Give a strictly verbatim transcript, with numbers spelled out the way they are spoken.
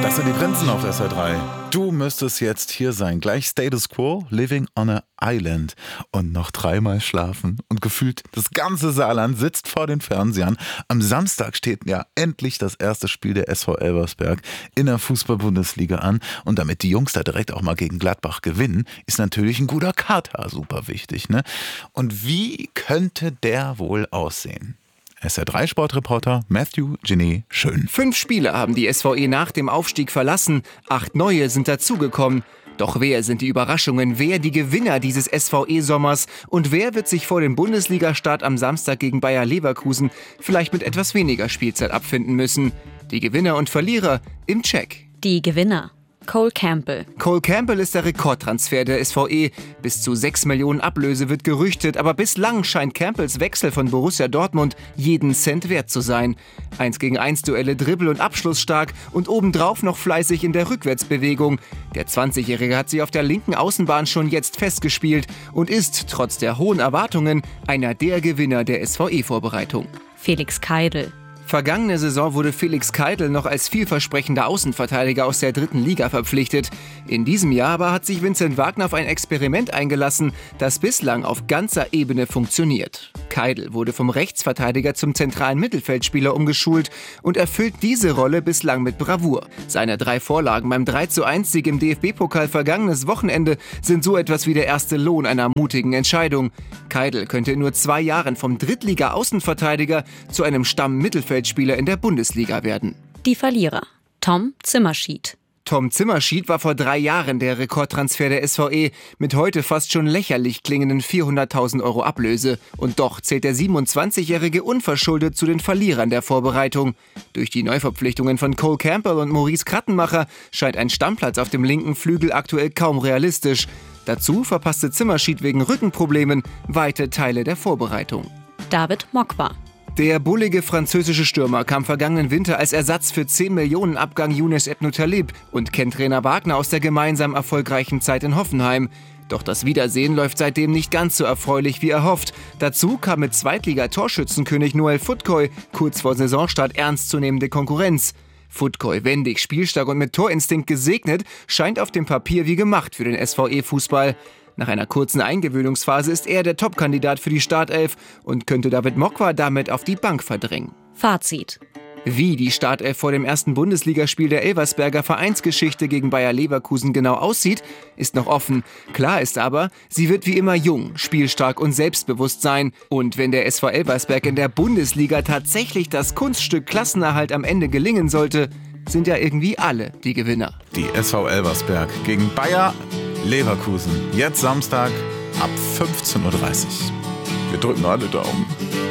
Das sind die Prinzen auf S R drei. Du müsstest jetzt hier sein. Gleich Status Quo, Living on a Island. Und noch dreimal schlafen. Und gefühlt das ganze Saarland sitzt vor den Fernsehern. Am Samstag steht ja endlich das erste Spiel der S V Elversberg in der Fußball-Bundesliga an. Und damit die Jungs da direkt auch mal gegen Gladbach gewinnen, ist natürlich ein guter Kater super wichtig, ne? Und wie könnte der wohl aussehen? S R drei Sportreporter Matthew Genet Schön. Fünf Spieler haben die S V E nach dem Aufstieg verlassen, acht neue sind dazugekommen. Doch wer sind die Überraschungen, wer die Gewinner dieses S V E-Sommers und wer wird sich vor dem Bundesliga-Start am Samstag gegen Bayer Leverkusen vielleicht mit etwas weniger Spielzeit abfinden müssen? Die Gewinner und Verlierer im Check. Die Gewinner. Cole Campbell. Cole Campbell ist der Rekordtransfer der S V E. Bis zu sechs Millionen Ablöse wird gerüchtet, aber bislang scheint Campbells Wechsel von Borussia Dortmund jeden Cent wert zu sein. eins gegen eins Duelle, Dribbel und Abschluss stark und obendrauf noch fleißig in der Rückwärtsbewegung. Der zwanzigjährige hat sie auf der linken Außenbahn schon jetzt festgespielt und ist, trotz der hohen Erwartungen, einer der Gewinner der S V E-Vorbereitung. Felix Keidl. Vergangene Saison wurde Felix Keidl noch als vielversprechender Außenverteidiger aus der dritten Liga verpflichtet. In diesem Jahr aber hat sich Vincent Wagner auf ein Experiment eingelassen, das bislang auf ganzer Ebene funktioniert. Keidl wurde vom Rechtsverteidiger zum zentralen Mittelfeldspieler umgeschult und erfüllt diese Rolle bislang mit Bravour. Seine drei Vorlagen beim drei zu eins Sieg im D F B-Pokal vergangenes Wochenende sind so etwas wie der erste Lohn einer mutigen Entscheidung. Keidl könnte in nur zwei Jahren vom Drittliga-Außenverteidiger zu einem Stamm-Mittelfeldspieler Spieler in der Bundesliga werden. Die Verlierer. Tom Zimmerschied. Tom Zimmerschied war vor drei Jahren der Rekordtransfer der S V E mit heute fast schon lächerlich klingenden vierhunderttausend Euro Ablöse. Und doch zählt der siebenundzwanzigjährige unverschuldet zu den Verlierern der Vorbereitung. Durch die Neuverpflichtungen von Cole Campbell und Maurice Krattenmacher scheint ein Stammplatz auf dem linken Flügel aktuell kaum realistisch. Dazu verpasste Zimmerschied wegen Rückenproblemen weite Teile der Vorbereitung. David Mokwa. Der bullige französische Stürmer kam vergangenen Winter als Ersatz für zehn Millionen Abgang Younes Ebnou Talib und kennt Trainer Wagner aus der gemeinsam erfolgreichen Zeit in Hoffenheim. Doch das Wiedersehen läuft seitdem nicht ganz so erfreulich wie erhofft. Dazu kam mit Zweitliga-Torschützenkönig Noël Foutkoy kurz vor Saisonstart ernstzunehmende Konkurrenz. Foutkoy, wendig, spielstark und mit Torinstinkt gesegnet, scheint auf dem Papier wie gemacht für den S V E-Fußball. Nach einer kurzen Eingewöhnungsphase ist er der Topkandidat für die Startelf und könnte David Mokwa damit auf die Bank verdrängen. Fazit. Wie die Startelf vor dem ersten Bundesligaspiel der Elversberger Vereinsgeschichte gegen Bayer Leverkusen genau aussieht, ist noch offen. Klar ist aber, sie wird wie immer jung, spielstark und selbstbewusst sein. Und wenn der S V Elversberg in der Bundesliga tatsächlich das Kunststück Klassenerhalt am Ende gelingen sollte, sind ja irgendwie alle die Gewinner. Die S V Elversberg gegen Bayer Leverkusen. Jetzt Samstag ab fünfzehn Uhr dreißig. Wir drücken alle Daumen.